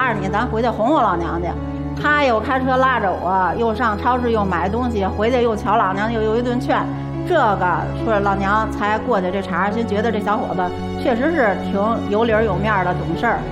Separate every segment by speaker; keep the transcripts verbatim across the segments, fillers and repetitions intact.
Speaker 1: 诉你，咱回去哄哄老娘去。他又开车拉着我，又上超市又买东西，回去又瞧老娘又有一顿劝。这个说老娘才过去这茬，就觉得这小伙子确实是挺有理有面的，懂事儿。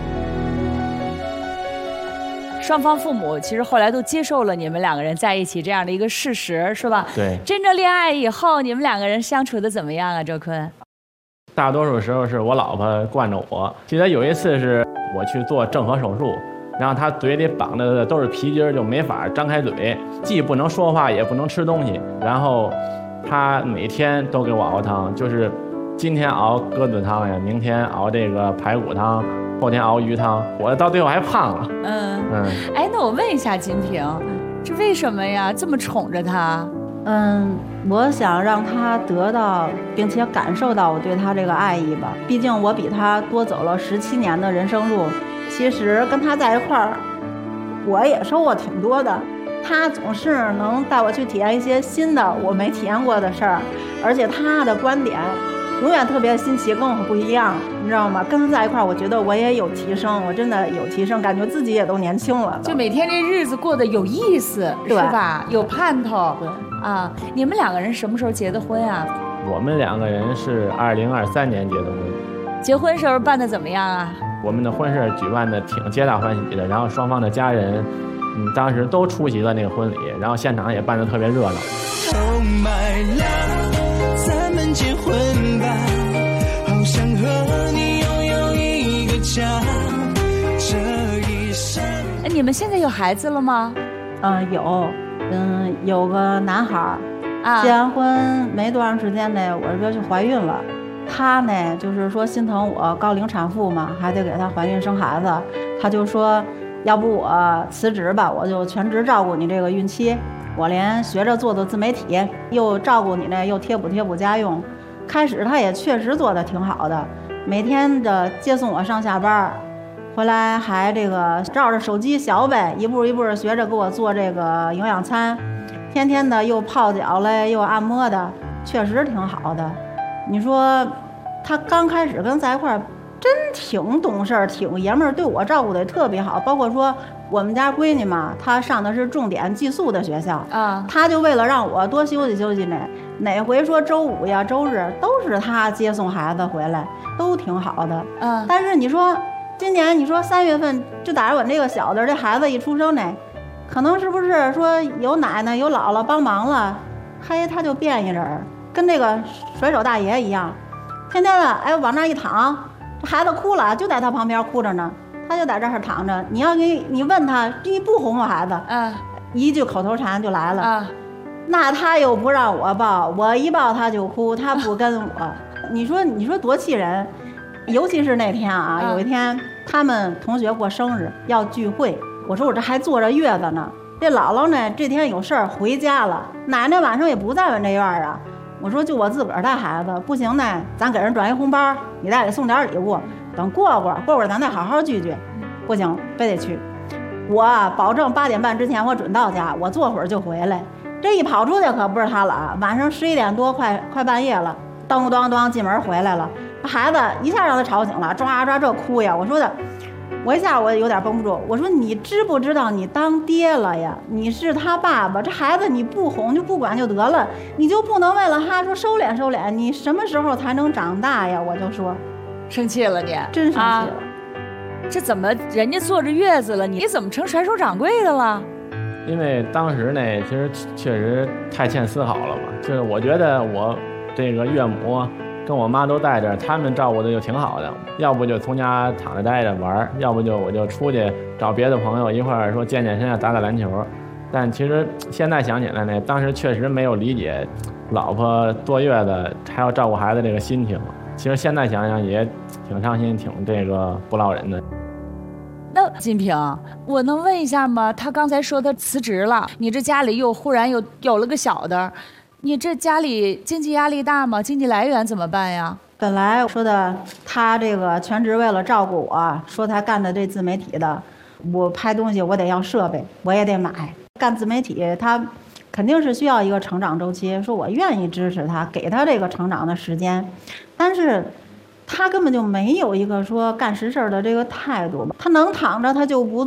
Speaker 2: 双方父母其实后来都接受了你们两个人在一起这样的一个事实，是吧？
Speaker 3: 对。
Speaker 2: 真正恋爱以后，你们两个人相处的怎么样啊？周坤？
Speaker 3: 大多数时候是我老婆惯着我。记得有一次是我去做正颌手术，然后她嘴里绑的都是皮筋，就没法张开嘴，既不能说话，也不能吃东西。然后她每天都给我熬汤，就是今天熬鸽子汤呀，明天熬这个排骨汤，后天熬鱼汤，我到最后还胖了。
Speaker 2: 嗯嗯，哎，那我问一下金平，这为什么呀？这么宠着他？
Speaker 1: 嗯，我想让他得到并且感受到我对他这个爱意吧。毕竟我比他多走了十七年的人生路，其实跟他在一块儿，我也收获挺多的。他总是能带我去体验一些新的我没体验过的事儿，而且他的观点永远特别新奇，跟我不一样，你知道吗？跟他在一块儿，我觉得我也有提升，我真的有提升，感觉自己也都年轻了，
Speaker 2: 就每天这日子过得有意思，是吧？有盼头。
Speaker 1: 对
Speaker 2: 啊，你们两个人什么时候结的婚啊？
Speaker 3: 我们两个人是二零二三年结的婚。
Speaker 2: 结婚时候办的怎么样啊？
Speaker 3: 我们的婚事举办的挺皆大欢喜的，然后双方的家人，嗯，当时都出席了那个婚礼，然后现场也办得特别热闹。
Speaker 4: Oh my love， 咱们结婚吧，好想和你拥有一个家，这一生。
Speaker 2: 哎，你们现在有孩子了吗？
Speaker 1: 嗯，有，嗯，有个男孩儿，
Speaker 2: 啊，
Speaker 1: 结完婚没多长时间呢，我这就怀孕了。他呢，就是说心疼我高龄产妇嘛，还得给他怀孕生孩子，他就说，要不我辞职吧，我就全职照顾你这个孕期，我连学着做做自媒体，又照顾你呢，又贴补贴补家用。开始他也确实做得挺好的，每天的接送我上下班，回来还这个照着手机学呗，一步一步学着给我做这个营养餐，天天的又泡脚嘞，又按摩的，确实挺好的。你说他刚开始跟在一块儿真挺懂事儿，挺爷们儿，对我照顾的也特别好。包括说我们家闺女嘛，她上的是重点寄宿的学校
Speaker 2: 啊，
Speaker 1: 她就为了让我多休息休息呢，哪回说周五呀周日都是她接送孩子回来，都挺好的。
Speaker 2: 嗯，
Speaker 1: 但是你说今年你说三月份就打着我这个小的这孩子一出生呢，可能是不是说有奶奶有姥姥帮忙了，嘿，他就变一人，跟那个甩手大爷一样，天天的哎往那一躺，这孩子哭了就在他旁边哭着呢，他就在这儿躺着。你要你你问他，你不哄我孩子，
Speaker 2: 嗯，
Speaker 1: 一句口头禅就来了，
Speaker 2: 啊，
Speaker 1: 那他又不让我抱，我一抱他就哭，他不跟我，你说你说多气人。尤其是那天啊，有一天他们同学过生日要聚会，我说我这还坐着月子呢，这姥姥呢这天有事儿回家了，奶奶晚上也不在我们这院啊。我说就我自个儿带孩子，不行呢，咱给人转一红包，你再给送点礼物，等过过过过咱再好好聚聚。不行，非得去。我保证八点半之前我准到家，我坐会儿就回来。这一跑出去可不是他了啊，晚上十一点多快快半夜了，当当当进门回来了，孩子一下让他吵醒了，抓抓这哭呀。我说的，我一下我有点绷不住，我说你知不知道你当爹了呀？你是他爸爸，这孩子你不哄就不管就得了，你就不能为了他说收敛收敛？你什么时候才能长大呀？我就说，
Speaker 2: 生气了你，
Speaker 1: 真生气了。啊，
Speaker 2: 这怎么人家坐着月子了，你怎么成甩手掌柜的了？
Speaker 3: 因为当时呢，其实确实太欠思考了嘛。就是我觉得我这个岳母跟我妈都在这儿，他们照顾的就挺好的。要不就从家躺着待着玩，要不就我就出去找别的朋友一块儿说健健身啊，打打篮球。但其实现在想起来呢，当时确实没有理解老婆坐月子还要照顾孩子这个心情。其实现在想想也挺伤心，挺这个不落人的。
Speaker 2: 那金平，我能问一下吗？他刚才说他辞职了，你这家里又忽然又有了个小的，你这家里经济压力大吗？经济来源怎么办呀？
Speaker 1: 本来说的他这个全职为了照顾我，说他干的这自媒体的，我拍东西我得要设备，我也得买。干自媒体他肯定是需要一个成长周期，说我愿意支持他，给他这个成长的时间，但是他根本就没有一个说干实事的这个态度，他能躺着他就不